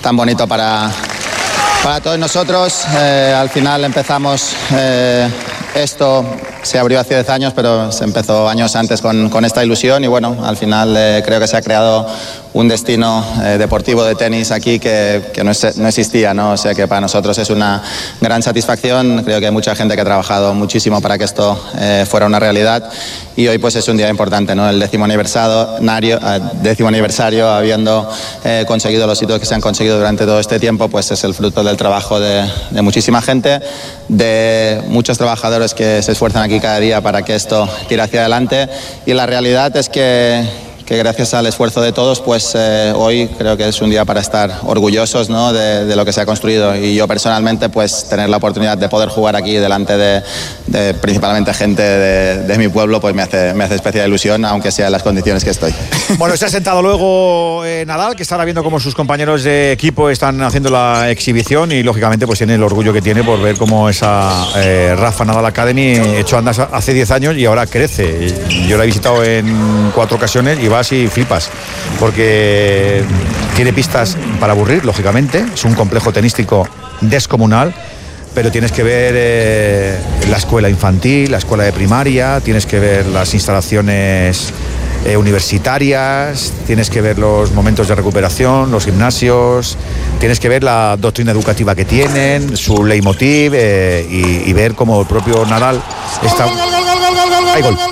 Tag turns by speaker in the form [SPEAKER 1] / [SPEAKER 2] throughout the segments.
[SPEAKER 1] tan bonito para todos nosotros. Al final empezamos esto. Se abrió hace 10 años, pero se empezó años antes con esta ilusión y bueno, al final creo que se ha creado un destino deportivo de tenis aquí que no existía, ¿no? O sea que para nosotros es una gran satisfacción. Creo que hay mucha gente que ha trabajado muchísimo para que esto fuera una realidad y hoy pues es un día importante, ¿no? El 10º aniversario, habiendo conseguido los hitos que se han conseguido durante todo este tiempo, pues es el fruto del trabajo de muchísima gente, de muchos trabajadores que se esfuerzan aquí cada día para que esto tire hacia adelante y la realidad es que gracias al esfuerzo de todos, pues hoy creo que es un día para estar orgullosos, ¿no? de lo que se ha construido y yo personalmente pues tener la oportunidad de poder jugar aquí delante de principalmente gente de mi pueblo pues me hace especial ilusión, aunque sea en las condiciones que estoy.
[SPEAKER 2] Bueno, se ha sentado luego Nadal, que estará viendo cómo sus compañeros de equipo están haciendo la exhibición y lógicamente pues tiene el orgullo que tiene por ver cómo esa Rafa Nadal Academy echó andas hace 10 años y ahora crece. Yo la he visitado en 4 ocasiones y vas y flipas, porque tiene pistas para aburrir, lógicamente, es un complejo tenístico descomunal, pero tienes que ver la escuela infantil, la escuela de primaria, tienes que ver las instalaciones universitarias, tienes que ver los momentos de recuperación, los gimnasios, tienes que ver la doctrina educativa que tienen, su leitmotiv y ver cómo el propio Nadal está... ¡Hay gol!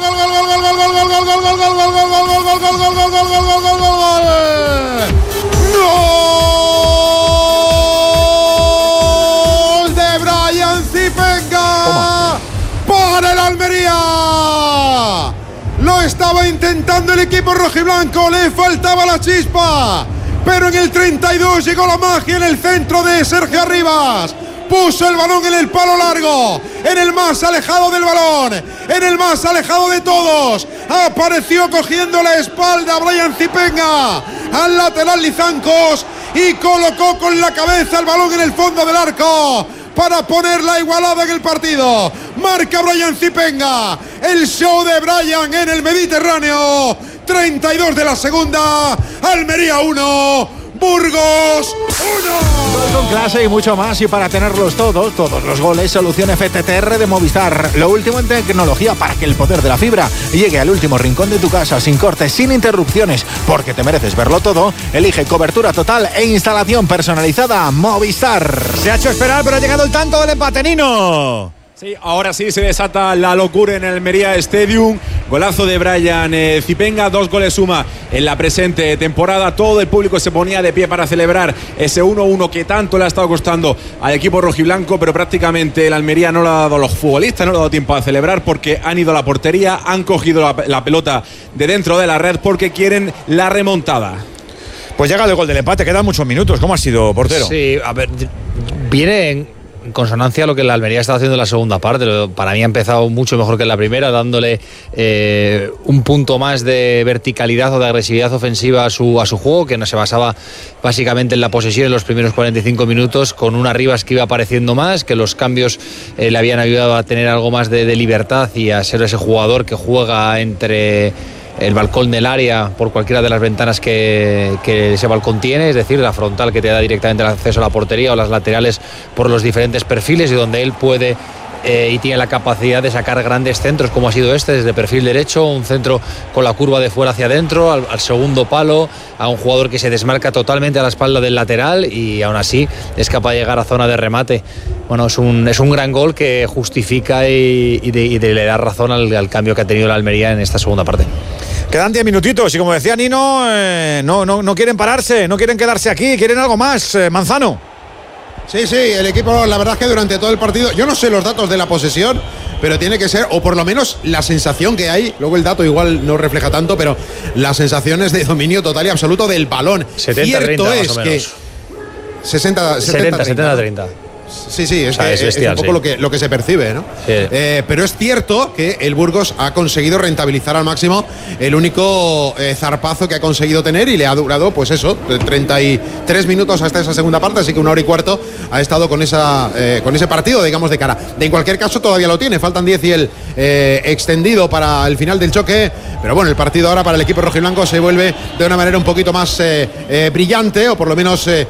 [SPEAKER 3] ¡Gol de Brian Zipenga para el Almería! Lo estaba intentando el equipo rojiblanco, le faltaba la chispa, pero en el 32 llegó la magia en el centro de Sergio Arribas. Puso el balón en el palo largo, en el más alejado del balón, en el más alejado de todos. Apareció cogiendo la espalda a Brian Zipenga, al lateral Lizancos, y colocó con la cabeza el balón en el fondo del arco para poner la igualada en el partido. Marca Brian Zipenga, el show de Brian en el Mediterráneo. 32 de la segunda, Almería 1. Burgos 1.
[SPEAKER 2] Con clase y mucho más, y para tenerlos todos los goles, solución FTTR de Movistar. Lo último en tecnología para que el poder de la fibra llegue al último rincón de tu casa, sin cortes, sin interrupciones, porque te mereces verlo todo. Elige cobertura total e instalación personalizada Movistar. Se ha hecho esperar, pero ha llegado el tanto del empate, Nino.
[SPEAKER 4] Sí, ahora sí se desata la locura en el Almería Stadium. Golazo de Brian Zipenga, 2 goles suma en la presente temporada. Todo el público se ponía de pie para celebrar ese 1-1 que tanto le ha estado costando al equipo rojiblanco, pero prácticamente el Almería no le ha dado a los futbolistas, no le ha dado tiempo a celebrar porque han ido a la portería, han cogido la pelota de dentro de la red porque quieren la remontada.
[SPEAKER 2] Pues llega el gol del empate, quedan muchos minutos. ¿Cómo ha sido, portero?
[SPEAKER 5] Sí, a ver, viene en consonancia a lo que la Almería está haciendo en la segunda parte. Para mí ha empezado mucho mejor que en la primera, dándole un punto más de verticalidad o de agresividad ofensiva a su juego, que no se basaba básicamente en la posesión en los primeros 45 minutos, con un Arribas que iba apareciendo más, que los cambios le habían ayudado a tener algo más de libertad y a ser ese jugador que juega entre el balcón del área por cualquiera de las ventanas que ese balcón tiene, es decir, la frontal que te da directamente el acceso a la portería o las laterales por los diferentes perfiles, y donde él puede y tiene la capacidad de sacar grandes centros, como ha sido este, desde perfil derecho, un centro con la curva de fuera hacia adentro, al segundo palo, a un jugador que se desmarca totalmente a la espalda del lateral y aún así es capaz de llegar a zona de remate. Bueno, es un gran gol que justifica y le da razón al cambio que ha tenido la Almería en esta segunda parte.
[SPEAKER 2] Quedan 10 minutitos y, como decía Nino, no quieren pararse, no quieren quedarse aquí, quieren algo más. Manzano.
[SPEAKER 3] Sí, el equipo, la verdad es que durante todo el partido, yo no sé los datos de la posesión, pero tiene que ser, o por lo menos la sensación que hay, luego el dato igual no refleja tanto, pero las sensaciones de dominio total y absoluto del balón.
[SPEAKER 5] 70-30
[SPEAKER 3] Cierto es que
[SPEAKER 5] 70-30.
[SPEAKER 3] Sí, es bestial, es un poco lo que se percibe, ¿no?
[SPEAKER 5] Sí.
[SPEAKER 3] Pero es cierto que el Burgos ha conseguido rentabilizar al máximo el único zarpazo que ha conseguido tener, y le ha durado, pues eso, 33 minutos hasta esa segunda parte, así que 1 hora y cuarto ha estado con ese partido, digamos, de cara. En cualquier caso, todavía lo tiene, faltan 10 y el extendido para el final del choque, pero bueno, el partido ahora para el equipo rojiblanco se vuelve de una manera un poquito más brillante, o por lo menos